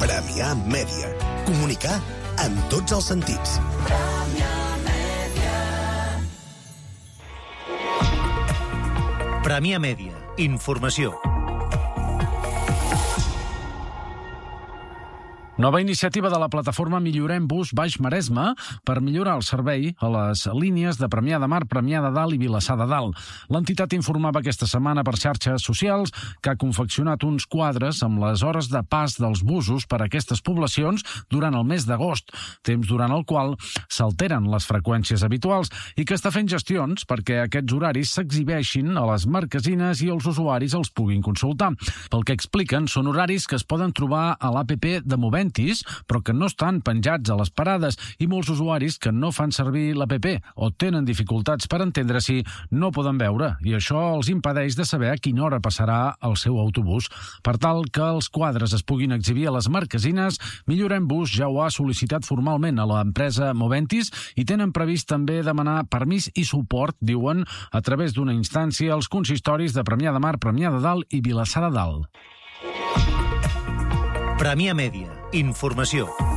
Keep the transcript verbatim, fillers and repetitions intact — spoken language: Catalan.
Premià Mèdia. Comunicar en tots els sentits. Premià Mèdia. Informació. Nova iniciativa de la plataforma Millorem Bus Baix Maresme per millorar el servei a les línies de Premià de Mar, Premià de Dalt i Vilassar de Dalt. L'entitat informava aquesta setmana per xarxes socials que ha confeccionat uns quadres amb les hores de pas dels busos per a aquestes poblacions durant el mes d'agost, temps durant el qual s'alteren les freqüències habituals i que està fent gestions perquè aquests horaris s'exhibeixin a les marquesines i els usuaris els puguin consultar. Pel que expliquen, són horaris que es poden trobar a l'A P P de Movent, però que no estan penjats a les parades i molts usuaris que no fan servir l'A P P o tenen dificultats per entendre-s'hi no poden veure i això els impedeix de saber a quina hora passarà el seu autobús. Per tal que els quadres es puguin exhibir a les marquesines, Millorem Bus ja ho ha sol·licitat formalment a l'empresa Moventis i tenen previst també demanar permís i suport, diuen, a través d'una instància als consistoris de Premià de Mar, Premià de Dalt i Vilassar de Dalt. Premià Mèdia. Informació.